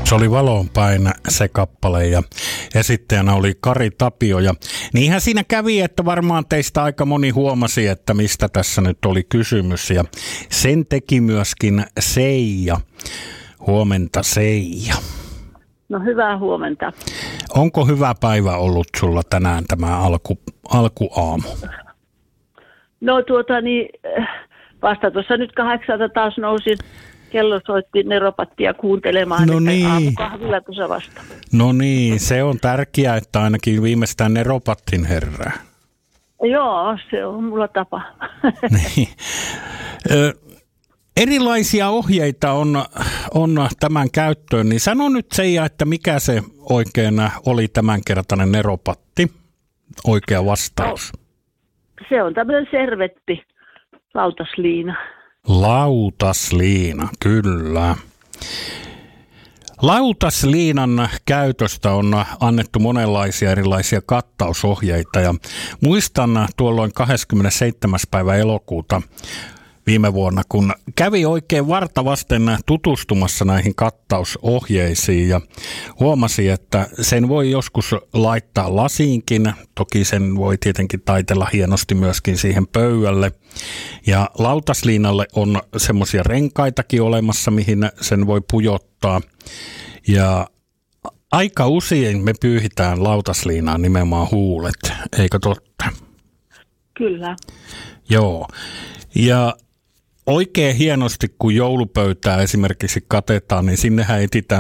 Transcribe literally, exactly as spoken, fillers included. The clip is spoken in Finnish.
Se oli Valonpäin se kappale ja esittäjänä oli Kari Tapio. Ja niinhän siinä kävi, että varmaan teistä aika moni huomasi, että mistä tässä nyt oli kysymys. Ja sen teki myöskin Seija. Huomenta Seija. No hyvää huomenta. Onko hyvä päivä ollut sulla tänään tämä alku, alkuaamu? No tuota niin, vasta tuossa nyt kahdeksalta taas nousin. Kello soitti neropattia kuuntelemaan, no niin. Aamukahvilla tuossa vasta. No niin, se on tärkeää, että ainakin viimeistään neropattin herää. Joo, se on mulla tapa. Niin. Ö, erilaisia ohjeita on, on tämän käyttöön, niin sano nyt Seija, että mikä se oikein oli tämänkertainen neropatti, oikea vastaus. No, se on tämmöinen servetti, lautasliina. Lautasliina, kyllä. Lautasliinan käytöstä on annettu monenlaisia erilaisia kattausohjeita ja muistan tuolloin kahdeskymmenesseitsemäs päivä elokuuta viime vuonna, kun kävi oikein vartavasten tutustumassa näihin kattausohjeisiin ja huomasi, että sen voi joskus laittaa lasiinkin. Toki sen voi tietenkin taitella hienosti myöskin siihen pöydälle. Ja lautasliinalle on semmoisia renkaitakin olemassa, mihin sen voi pujottaa. Ja aika usein me pyyhitään lautasliinaan nimenomaan huulet, eikö totta? Kyllä. Joo. Ja oikein hienosti, kun joulupöytää esimerkiksi katetaan, niin sinnehän etsitään